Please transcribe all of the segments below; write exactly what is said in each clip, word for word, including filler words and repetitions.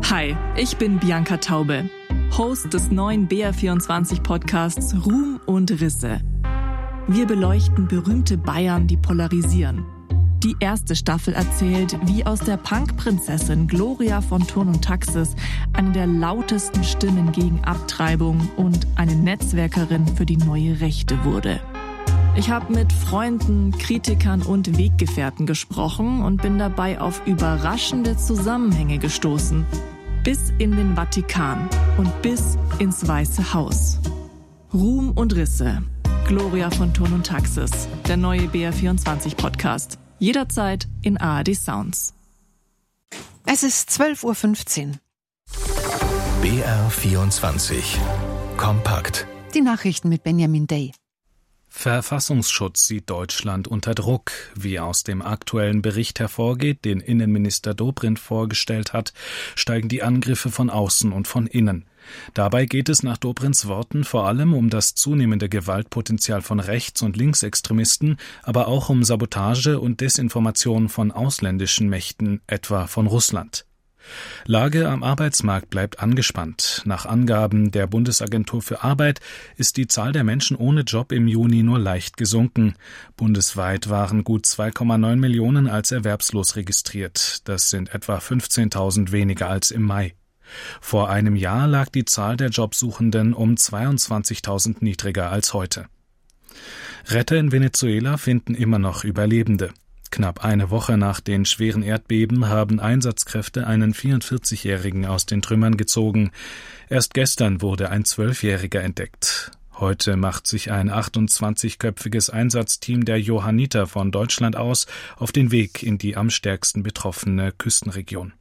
Hi, ich bin Bianca Taube, Host des neuen B R vierundzwanzig Podcasts Ruhm und Risse. Wir beleuchten berühmte Bayern, die polarisieren. Die erste Staffel erzählt, wie aus der Punk-Prinzessin Gloria von Thurn und Taxis eine der lautesten Stimmen gegen Abtreibung und eine Netzwerkerin für die neue Rechte wurde. Ich habe mit Freunden, Kritikern und Weggefährten gesprochen und bin dabei auf überraschende Zusammenhänge gestoßen. Bis in den Vatikan und bis ins Weiße Haus. Ruhm und Risse. Gloria von Thurn und Taxis. Der neue B R vierundzwanzig Podcast. Jederzeit in A R D Sounds. Es ist zwölf Uhr fünfzehn. B R vierundzwanzig. Kompakt. Die Nachrichten mit Benjamin Day. Verfassungsschutz sieht Deutschland unter Druck. Wie aus dem aktuellen Bericht hervorgeht, den Innenminister Dobrindt vorgestellt hat, steigen die Angriffe von außen und von innen. Dabei geht es nach Dobrindts Worten vor allem um das zunehmende Gewaltpotenzial von Rechts- und Linksextremisten, aber auch um Sabotage und Desinformation von ausländischen Mächten, etwa von Russland. Lage am Arbeitsmarkt bleibt angespannt. Nach Angaben der Bundesagentur für Arbeit ist die Zahl der Menschen ohne Job im Juni nur leicht gesunken. Bundesweit waren gut zwei Komma neun Millionen als erwerbslos registriert. Das sind etwa fünfzehntausend weniger als im Mai. Vor einem Jahr lag die Zahl der Jobsuchenden um zweiundzwanzigtausend niedriger als heute. Retter in Venezuela finden immer noch Überlebende. Knapp eine Woche nach den schweren Erdbeben haben Einsatzkräfte einen vierundvierzigjährigen aus den Trümmern gezogen. Erst gestern wurde ein Zwölfjähriger entdeckt. Heute macht sich ein achtundzwanzigköpfiges Einsatzteam der Johanniter von Deutschland aus auf den Weg in die am stärksten betroffene Küstenregion.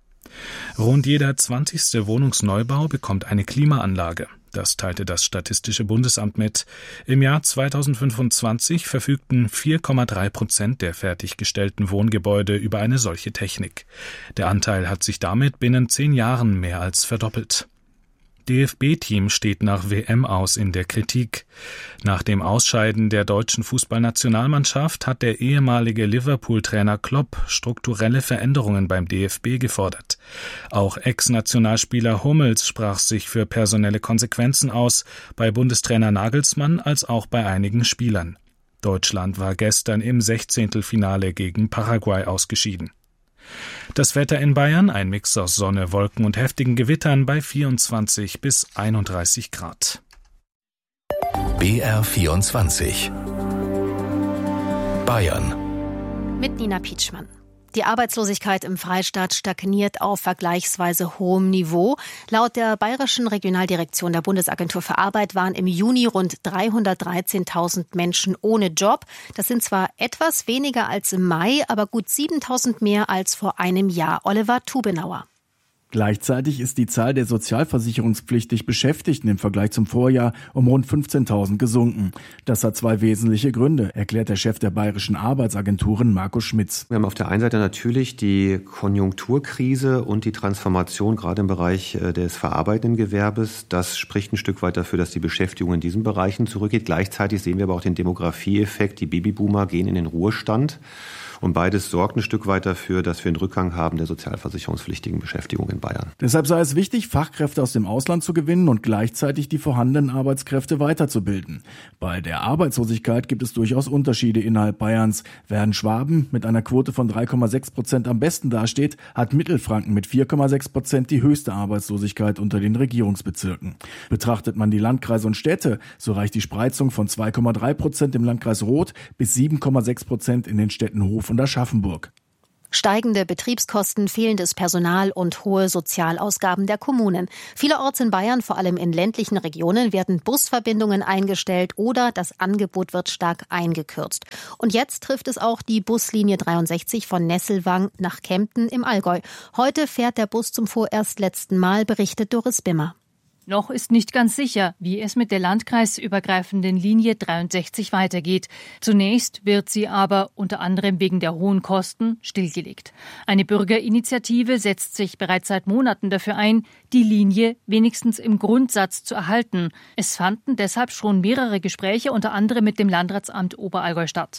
Rund jeder zwanzigste Wohnungsneubau bekommt eine Klimaanlage. Das teilte das Statistische Bundesamt mit. Im Jahr zweitausendfünfundzwanzig verfügten vier Komma drei Prozent der fertiggestellten Wohngebäude über eine solche Technik. Der Anteil hat sich damit binnen zehn Jahren mehr als verdoppelt. D F B-Team steht nach W M aus in der Kritik. Nach dem Ausscheiden der deutschen Fußballnationalmannschaft hat der ehemalige Liverpool-Trainer Klopp strukturelle Veränderungen beim D F B gefordert. Auch Ex-Nationalspieler Hummels sprach sich für personelle Konsequenzen aus, bei Bundestrainer Nagelsmann als auch bei einigen Spielern. Deutschland war gestern im Sechzehntelfinale gegen Paraguay ausgeschieden. Das Wetter in Bayern, ein Mix aus Sonne, Wolken und heftigen Gewittern bei vierundzwanzig bis einunddreißig Grad. B R vierundzwanzig. Bayern. Mit Nina Pietschmann. Die Arbeitslosigkeit im Freistaat stagniert auf vergleichsweise hohem Niveau. Laut der Bayerischen Regionaldirektion der Bundesagentur für Arbeit waren im Juni rund dreihundertdreizehntausend Menschen ohne Job. Das sind zwar etwas weniger als im Mai, aber gut siebentausend mehr als vor einem Jahr. Oliver Tubenauer. Gleichzeitig ist die Zahl der sozialversicherungspflichtig Beschäftigten im Vergleich zum Vorjahr um rund fünfzehntausend gesunken. Das hat zwei wesentliche Gründe, erklärt der Chef der Bayerischen Arbeitsagenturen Markus Schmitz. Wir haben auf der einen Seite natürlich die Konjunkturkrise und die Transformation gerade im Bereich des verarbeitenden Gewerbes. Das spricht ein Stück weit dafür, dass die Beschäftigung in diesen Bereichen zurückgeht. Gleichzeitig sehen wir aber auch den Demografieeffekt. Die Babyboomer gehen in den Ruhestand. Und beides sorgt ein Stück weit dafür, dass wir einen Rückgang haben der sozialversicherungspflichtigen Beschäftigung in Bayern. Deshalb sei es wichtig, Fachkräfte aus dem Ausland zu gewinnen und gleichzeitig die vorhandenen Arbeitskräfte weiterzubilden. Bei der Arbeitslosigkeit gibt es durchaus Unterschiede innerhalb Bayerns. Während Schwaben mit einer Quote von drei Komma sechs Prozent am besten dasteht, hat Mittelfranken mit vier Komma sechs Prozent die höchste Arbeitslosigkeit unter den Regierungsbezirken. Betrachtet man die Landkreise und Städte, so reicht die Spreizung von zwei Komma drei Prozent im Landkreis Roth bis sieben Komma sechs Prozent in den Städten Hof und Aschaffenburg. Steigende Betriebskosten, fehlendes Personal und hohe Sozialausgaben der Kommunen. Vielerorts in Bayern, vor allem in ländlichen Regionen, werden Busverbindungen eingestellt oder das Angebot wird stark eingekürzt. Und jetzt trifft es auch die Buslinie dreiundsechzig von Nesselwang nach Kempten im Allgäu. Heute fährt der Bus zum vorerst letzten Mal, berichtet Doris Bimmer. Noch ist nicht ganz sicher, wie es mit der landkreisübergreifenden Linie dreiundsechzig weitergeht. Zunächst wird sie aber, unter anderem wegen der hohen Kosten, stillgelegt. Eine Bürgerinitiative setzt sich bereits seit Monaten dafür ein, die Linie wenigstens im Grundsatz zu erhalten. Es fanden deshalb schon mehrere Gespräche, unter anderem mit dem Landratsamt Oberallgäu statt.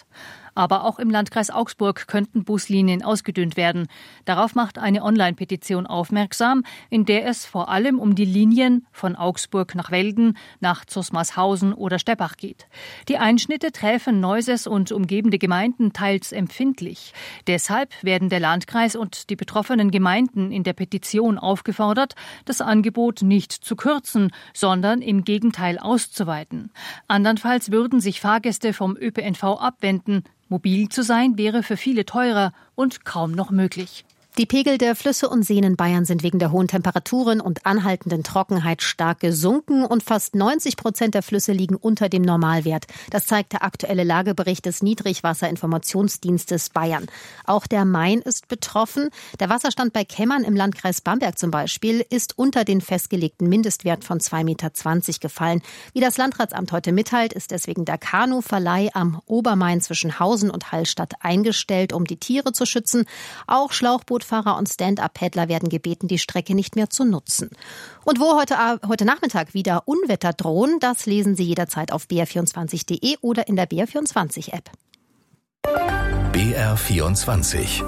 Aber auch im Landkreis Augsburg könnten Buslinien ausgedünnt werden. Darauf macht eine Online-Petition aufmerksam, in der es vor allem um die Linien von Augsburg nach Velden, nach Zusmarshausen oder Steppach geht. Die Einschnitte träfen Neuses und umgebende Gemeinden teils empfindlich. Deshalb werden der Landkreis und die betroffenen Gemeinden in der Petition aufgefordert, das Angebot nicht zu kürzen, sondern im Gegenteil auszuweiten. Andernfalls würden sich Fahrgäste vom Ö P N V abwenden. Mobil zu sein wäre für viele teurer und kaum noch möglich. Die Pegel der Flüsse und Seen in Bayern sind wegen der hohen Temperaturen und anhaltenden Trockenheit stark gesunken und fast neunzig Prozent der Flüsse liegen unter dem Normalwert. Das zeigt der aktuelle Lagebericht des Niedrigwasserinformationsdienstes Bayern. Auch der Main ist betroffen. Der Wasserstand bei Kemmern im Landkreis Bamberg zum Beispiel ist unter den festgelegten Mindestwert von zwei Meter zwanzig gefallen. Wie das Landratsamt heute mitteilt, ist deswegen der Kanuverleih am Obermain zwischen Hausen und Hallstatt eingestellt, um die Tiere zu schützen. Auch Schlauchboot Fahrer und Stand-up-Paddler werden gebeten, die Strecke nicht mehr zu nutzen. Und wo heute, heute Nachmittag wieder Unwetter drohen, das lesen Sie jederzeit auf b r vierundzwanzig punkt d e oder in der B R vierundzwanzig App. B R vierundzwanzig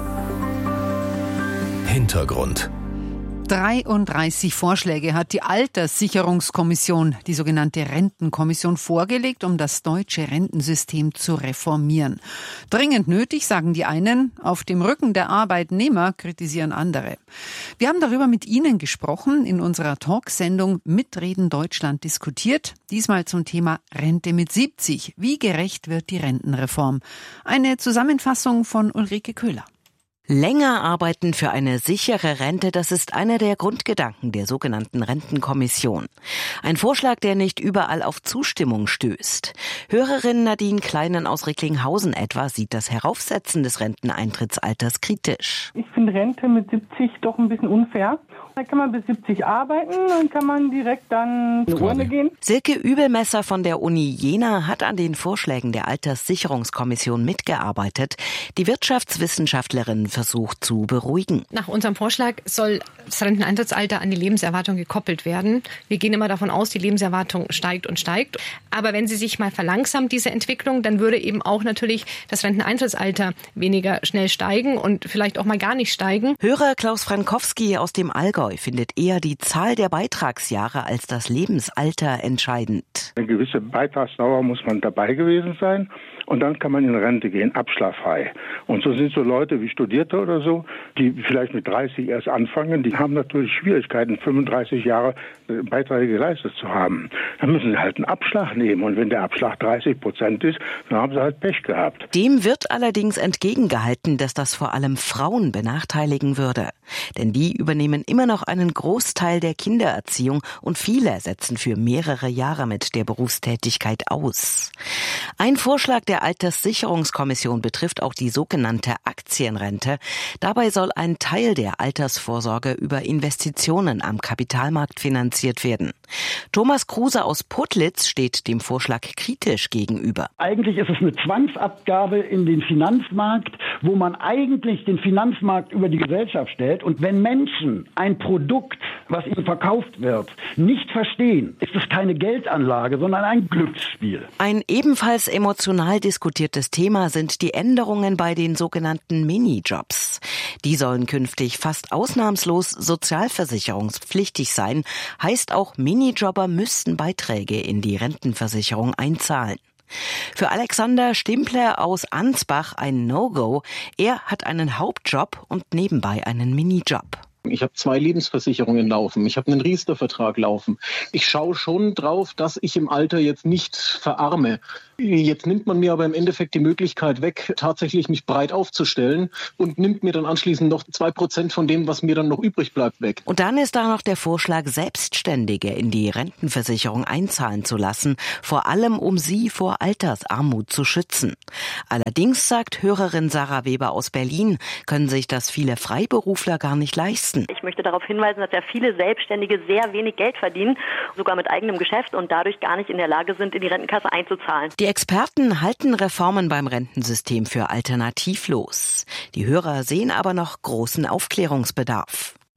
Hintergrund. dreiunddreißig Vorschläge hat die Alterssicherungskommission, die sogenannte Rentenkommission, vorgelegt, um das deutsche Rentensystem zu reformieren. Dringend nötig, sagen die einen, auf dem Rücken der Arbeitnehmer kritisieren andere. Wir haben darüber mit Ihnen gesprochen, in unserer Talksendung Mitreden Deutschland diskutiert, diesmal zum Thema Rente mit siebzig. Wie gerecht wird die Rentenreform? Eine Zusammenfassung von Ulrike Köhler. Länger arbeiten für eine sichere Rente, das ist einer der Grundgedanken der sogenannten Rentenkommission. Ein Vorschlag, der nicht überall auf Zustimmung stößt. Hörerin Nadine Kleinen aus Recklinghausen etwa sieht das Heraufsetzen des Renteneintrittsalters kritisch. Ich finde Rente mit siebzig doch ein bisschen unfair. Da kann man bis siebzig arbeiten, dann kann man direkt dann in die Urne gehen. Silke Übelmesser von der Uni Jena hat an den Vorschlägen der Alterssicherungskommission mitgearbeitet. Die Wirtschaftswissenschaftlerin versucht zu beruhigen. Nach unserem Vorschlag soll das Renteneintrittsalter an die Lebenserwartung gekoppelt werden. Wir gehen immer davon aus, die Lebenserwartung steigt und steigt. Aber wenn sie sich mal verlangsamt, diese Entwicklung, dann würde eben auch natürlich das Renteneintrittsalter weniger schnell steigen und vielleicht auch mal gar nicht steigen. Hörer Klaus Frankowski aus dem Allgäu findet eher die Zahl der Beitragsjahre als das Lebensalter entscheidend. Eine gewisse Beitragsdauer muss man dabei gewesen sein und dann kann man in Rente gehen, abschlagsfrei. Und so sind so Leute wie Studierte oder so, die vielleicht mit dreißig erst anfangen, die haben natürlich Schwierigkeiten, fünfunddreißig Jahre Beiträge geleistet zu haben. Dann müssen sie halt einen Abschlag nehmen und wenn der Abschlag dreißig Prozent ist, dann haben sie halt Pech gehabt. Dem wird allerdings entgegengehalten, dass das vor allem Frauen benachteiligen würde. Denn die übernehmen immer noch einen Großteil der Kindererziehung und viele setzen für mehrere Jahre mit der Berufstätigkeit aus. Ein Vorschlag der Alterssicherungskommission betrifft auch die sogenannte Aktienrente. Dabei soll ein Teil der Altersvorsorge über Investitionen am Kapitalmarkt finanziert werden. Thomas Kruse aus Putlitz steht dem Vorschlag kritisch gegenüber. Eigentlich ist es eine Zwangsabgabe in den Finanzmarkt, wo man eigentlich den Finanzmarkt über die Gesellschaft stellt. Und wenn Menschen ein Produkt, was ihnen verkauft wird, nicht verstehen, ist es keine Geldanlage, sondern ein Glücksspiel. Ein ebenfalls emotional diskutiertes Thema sind die Änderungen bei den sogenannten Minijobs. Die sollen künftig fast ausnahmslos sozialversicherungspflichtig sein, heißt auch Minijobber müssten Beiträge in die Rentenversicherung einzahlen. Für Alexander Stimpler aus Ansbach ein No-Go. Er hat einen Hauptjob und nebenbei einen Minijob. Ich habe zwei Lebensversicherungen laufen. Ich habe einen Riester-Vertrag laufen. Ich schaue schon drauf, dass ich im Alter jetzt nicht verarme. Jetzt nimmt man mir aber im Endeffekt die Möglichkeit weg, tatsächlich mich breit aufzustellen und nimmt mir dann anschließend noch zwei Prozent von dem, was mir dann noch übrig bleibt, weg. Und dann ist da noch der Vorschlag, Selbstständige in die Rentenversicherung einzahlen zu lassen, vor allem um sie vor Altersarmut zu schützen. Allerdings, sagt Hörerin Sarah Weber aus Berlin, können sich das viele Freiberufler gar nicht leisten. Ich möchte darauf hinweisen, dass ja viele Selbstständige sehr wenig Geld verdienen, sogar mit eigenem Geschäft und dadurch gar nicht in der Lage sind, in die Rentenkasse einzuzahlen. Die Experten halten Reformen beim Rentensystem für alternativlos. Die Hörer sehen aber noch großen Aufklärungsbedarf.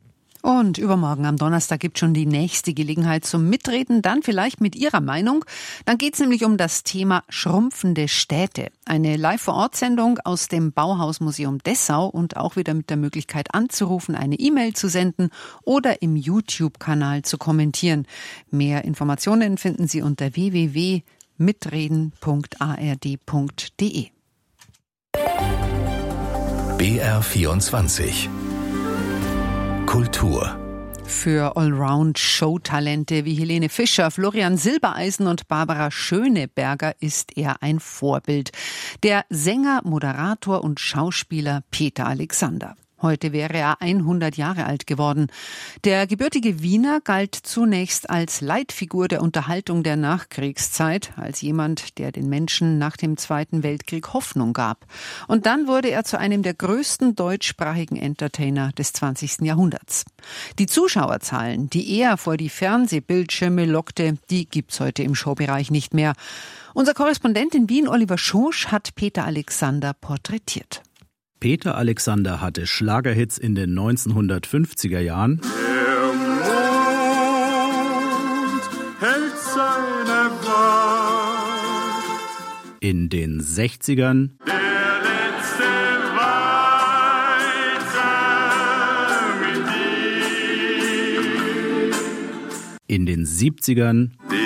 Und übermorgen am Donnerstag gibt schon die nächste Gelegenheit zum Mitreden, dann vielleicht mit Ihrer Meinung. Dann geht es nämlich um das Thema schrumpfende Städte. Eine Live-vor-Ort-Sendung aus dem Bauhausmuseum Dessau und auch wieder mit der Möglichkeit anzurufen, eine E-Mail zu senden oder im YouTube-Kanal zu kommentieren. Mehr Informationen finden Sie unter w w w punkt mitreden punkt a r d punkt d e. B R vierundzwanzig Kultur. Für Allround-Showtalente wie Helene Fischer, Florian Silbereisen und Barbara Schöneberger ist er ein Vorbild. Der Sänger, Moderator und Schauspieler Peter Alexander. Heute wäre er hundert Jahre alt geworden. Der gebürtige Wiener galt zunächst als Leitfigur der Unterhaltung der Nachkriegszeit, als jemand, der den Menschen nach dem Zweiten Weltkrieg Hoffnung gab. Und dann wurde er zu einem der größten deutschsprachigen Entertainer des zwanzigsten Jahrhunderts. Die Zuschauerzahlen, die er vor die Fernsehbildschirme lockte, die gibt's heute im Showbereich nicht mehr. Unser Korrespondent in Wien, Oliver Schosch, hat Peter Alexander porträtiert. Peter Alexander hatte Schlagerhits in den neunzehnhundertfünfziger Jahren. Der Mond hält seine Wacht. In den sechzigern. Der letzte Walzer mit dir. In den siebzigern.